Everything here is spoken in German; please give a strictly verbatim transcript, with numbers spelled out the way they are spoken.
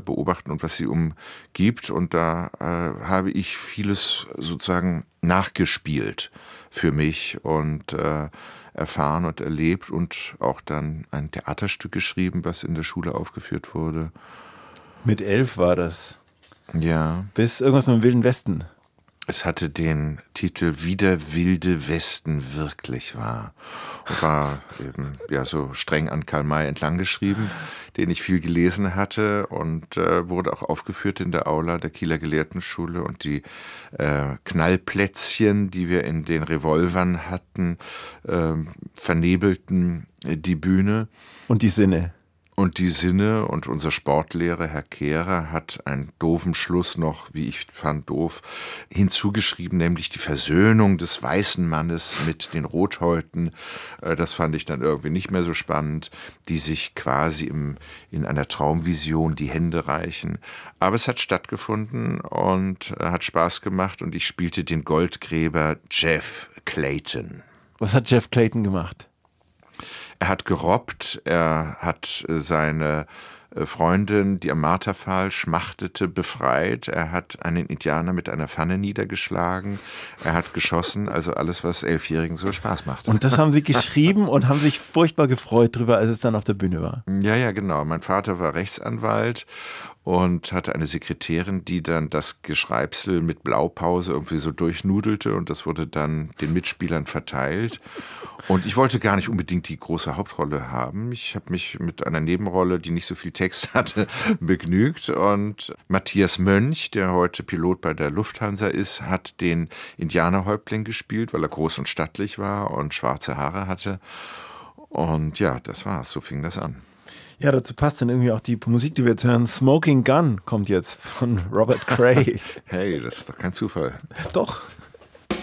beobachten und was sie umgibt. Und da äh, habe ich vieles sozusagen nachgespielt für mich und äh, erfahren und erlebt und auch dann ein Theaterstück geschrieben, was in der Schule aufgeführt wurde. Mit elf war das. Ja. Bis irgendwas mit dem Wilden Westen. Es hatte den Titel Wie der wilde Westen wirklich war. Und war eben ja so streng an Karl May entlang geschrieben, den ich viel gelesen hatte und äh, wurde auch aufgeführt in der Aula der Kieler Gelehrtenschule. Und die äh, Knallplätzchen, die wir in den Revolvern hatten, äh, vernebelten äh, die Bühne. Und die Sinne. Und die Sinne, und unser Sportlehrer, Herr Kehrer, hat einen doofen Schluss noch, wie ich fand, doof, hinzugeschrieben, nämlich die Versöhnung des weißen Mannes mit den Rothäuten. Das fand ich dann irgendwie nicht mehr so spannend, die sich quasi im, in einer Traumvision die Hände reichen. Aber es hat stattgefunden und hat Spaß gemacht und ich spielte den Goldgräber Jeff Clayton. Was hat Jeff Clayton gemacht? Er hat gerobbt, er hat seine Freundin, die am Marterpfahl schmachtete, befreit. Er hat einen Indianer mit einer Pfanne niedergeschlagen. Er hat geschossen, also alles, was Elfjährigen so Spaß macht. Und das haben Sie geschrieben und haben sich furchtbar gefreut drüber, als es dann auf der Bühne war. Ja, ja, genau. Mein Vater war Rechtsanwalt und hatte eine Sekretärin, die dann das Geschreibsel mit Blaupause irgendwie so durchnudelte und das wurde dann den Mitspielern verteilt. Und ich wollte gar nicht unbedingt die große Hauptrolle haben. Ich habe mich mit einer Nebenrolle, die nicht so viel Text hatte, begnügt. Und Matthias Mönch, der heute Pilot bei der Lufthansa ist, hat den Indianerhäuptling gespielt, weil er groß und stattlich war und schwarze Haare hatte. Und ja, das war's. So fing das an. Ja, dazu passt dann irgendwie auch die Musik, die wir jetzt hören. Smoking Gun kommt jetzt von Robert Cray. Hey, das ist doch kein Zufall. Doch.